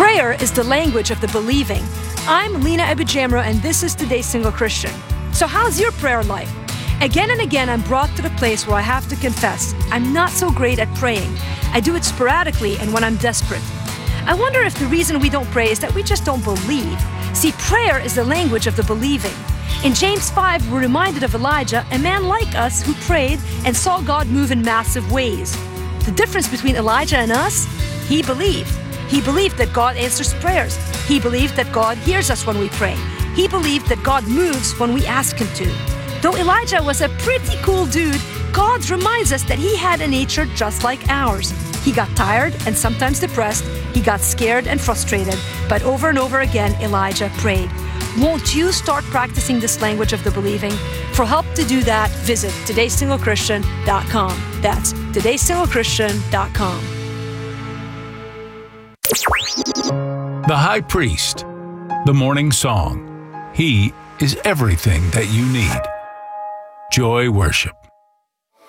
Prayer is the language of the believing. I'm Lena Abujamra, and this is Today's Single Christian. So how's your prayer life? Again and again, I'm brought to the place where I have to confess I'm not so great at praying. I do it sporadically and when I'm desperate. I wonder if the reason we don't pray is that we just don't believe. See, prayer is the language of the believing. In James 5, we're reminded of Elijah, a man like us who prayed and saw God move in massive ways. The difference between Elijah and us? He believed. He believed that God answers prayers. He believed that God hears us when we pray. He believed that God moves when we ask Him to. Though Elijah was a pretty cool dude, God reminds us that he had a nature just like ours. He got tired and sometimes depressed. He got scared and frustrated. But over and over again, Elijah prayed. Won't you start practicing this language of the believing? For help to do that, visit todaysinglechristian.com. That's todaysinglechristian.com. The High Priest, the Morning Song. He is everything that you need. Joy Worship.